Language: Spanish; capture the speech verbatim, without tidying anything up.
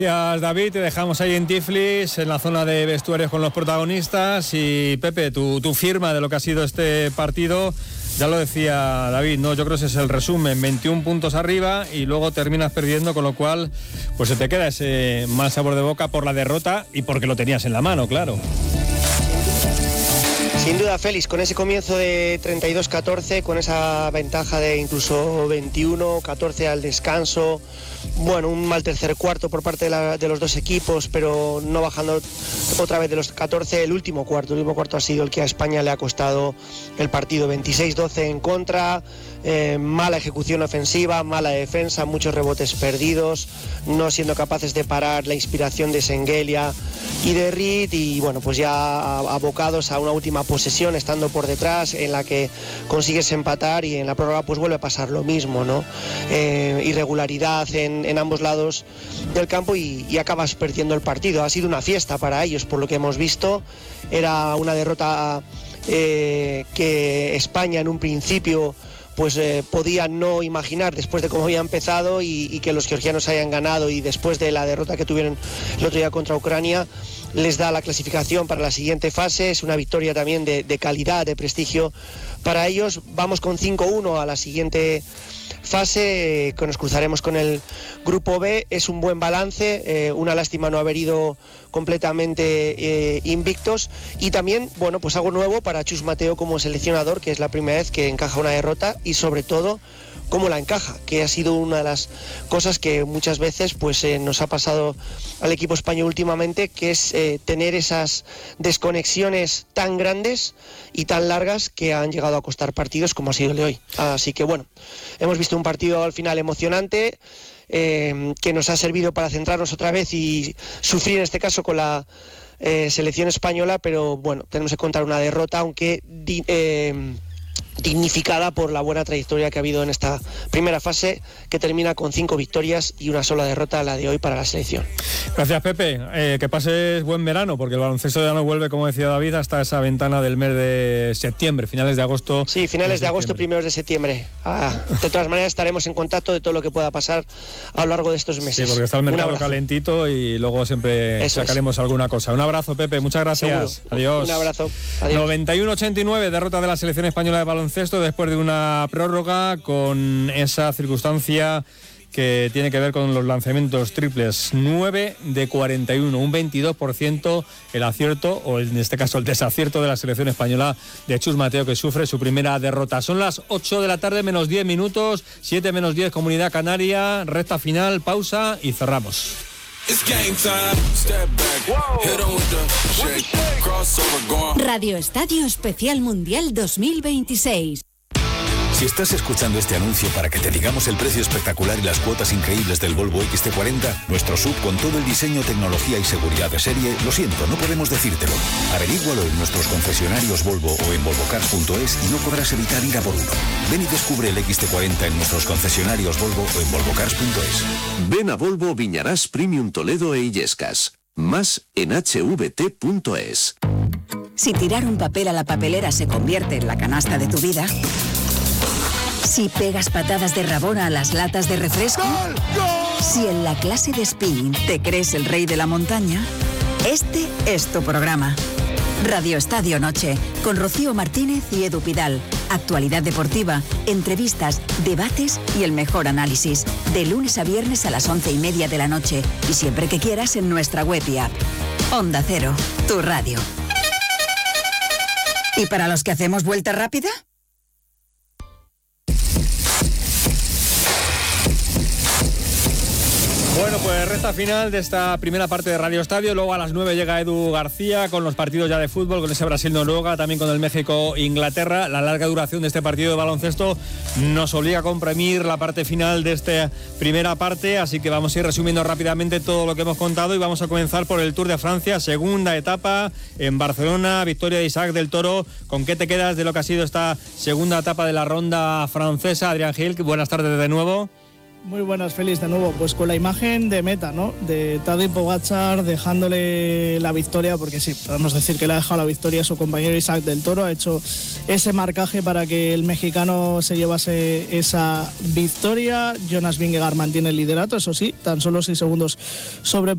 Gracias, David. Te dejamos ahí en Tiflis, en la zona de vestuarios con los protagonistas. Y Pepe, tu, tu firma de lo que ha sido este partido, ya lo decía David, ¿no? Yo creo que ese es el resumen, veintiún puntos arriba y luego terminas perdiendo, con lo cual pues se te queda ese mal sabor de boca por la derrota y porque lo tenías en la mano, claro. Sin duda, Félix, con ese comienzo de treinta y dos catorce, con esa ventaja de incluso veintiuno catorce al descanso, bueno, un mal tercer cuarto por parte de, la, de los dos equipos, pero no bajando otra vez de los catorce, el último cuarto, el último cuarto ha sido el que a España le ha costado el partido, veintiséis doce en contra, eh, mala ejecución ofensiva, mala defensa, muchos rebotes perdidos, no siendo capaces de parar la inspiración de Şengölia y de Reed, y bueno, pues ya abocados a una última posesión estando por detrás en la que consigues empatar y en la prórroga pues vuelve a pasar lo mismo, ¿no? Eh, irregularidad en, en ambos lados del campo y, y acabas perdiendo el partido. Ha sido una fiesta para ellos por lo que hemos visto, era una derrota eh, que España en un principio pues eh, podía no imaginar después de cómo había empezado y, y que los georgianos hayan ganado, y después de la derrota que tuvieron el otro día contra Ucrania les da la clasificación para la siguiente fase. Es una victoria también de, de calidad, de prestigio para ellos. Vamos con cinco uno a la siguiente fase, eh, que nos cruzaremos con el grupo B. Es un buen balance, eh, una lástima no haber ido completamente eh, invictos, y también, bueno, pues algo nuevo para Chus Mateo como seleccionador, que es la primera vez que encaja una derrota y sobre todo cómo la encaja, que ha sido una de las cosas que muchas veces pues eh, nos ha pasado al equipo español últimamente, que es eh, tener esas desconexiones tan grandes y tan largas que han llegado a costar partidos como ha sido el de hoy. Así que bueno, hemos visto un partido al final emocionante, eh, que nos ha servido para centrarnos otra vez y sufrir en este caso con la eh, selección española, pero bueno, tenemos que contar una derrota, aunque di, eh, dignificada por la buena trayectoria que ha habido en esta primera fase, que termina con cinco victorias y una sola derrota, la de hoy, para la selección. Gracias, Pepe. Eh, que pases buen verano, porque el baloncesto ya no vuelve, como decía David, hasta esa ventana del mes de septiembre, finales de agosto. Sí, finales de, de agosto, primeros de septiembre. Ah, de todas maneras estaremos en contacto de todo lo que pueda pasar a lo largo de estos meses. Sí, porque está el mercado calentito y luego siempre Eso sacaremos es. alguna cosa. Un abrazo, Pepe, muchas gracias. Seguro. Adiós. Un abrazo. Adiós. noventa y uno ochenta y nueve, derrota de la selección española de baloncesto después de una prórroga, con esa circunstancia que tiene que ver con los lanzamientos triples. Nueve de cuarenta y uno, un veintidós por ciento el acierto, o en este caso el desacierto de la selección española de Chus Mateo, que sufre su primera derrota. Son las ocho de la tarde menos diez minutos, siete menos diez Comunidad Canaria, recta final, pausa y cerramos. Radio Estadio Especial Mundial dos mil veintiséis. Si estás escuchando este anuncio para que te digamos el precio espectacular y las cuotas increíbles del Volvo X C cuarenta, nuestro sub con todo el diseño, tecnología y seguridad de serie, lo siento, no podemos decírtelo. Averígualo en nuestros concesionarios Volvo o en volvo cars punto es y no podrás evitar ir a por uno. Ven y descubre el X C cuarenta en nuestros concesionarios Volvo o en volvo cars punto es. Ven a Volvo Viñarás Premium Toledo e Illescas. Más en hache ve te punto es. Si tirar un papel a la papelera se convierte en la canasta de tu vida, si pegas patadas de rabona a las latas de refresco, ¡Gol! ¡Gol! Si en la clase de spinning te crees el rey de la montaña, este es tu programa. Radio Estadio Noche, con Rocío Martínez y Edu Pidal. Actualidad deportiva, entrevistas, debates y el mejor análisis. De lunes a viernes a las once y media de la noche y siempre que quieras en nuestra web y app. Onda Cero, tu radio. ¿Y para los que hacemos vuelta rápida? Bueno, pues recta final de esta primera parte de Radio Estadio. Luego a las nueve llega Edu García con los partidos ya de fútbol, con ese Brasil-Noruega, también con el México-Inglaterra. La larga duración de este partido de baloncesto nos obliga a comprimir la parte final de esta primera parte, así que vamos a ir resumiendo rápidamente todo lo que hemos contado y vamos a comenzar por el Tour de Francia, segunda etapa en Barcelona, victoria de Isaac del Toro. ¿Con qué te quedas de lo que ha sido esta segunda etapa de la ronda francesa? Adrián Gil, buenas tardes de nuevo. Muy buenas, Félix, de nuevo. Pues con la imagen de meta, ¿no? De Tadej Pogačar dejándole la victoria, porque sí, podemos decir que le ha dejado la victoria a su compañero Isaac del Toro. Ha hecho ese marcaje para que el mexicano se llevase esa victoria. Jonas Vingegaard mantiene el liderato, eso sí, tan solo seis segundos sobre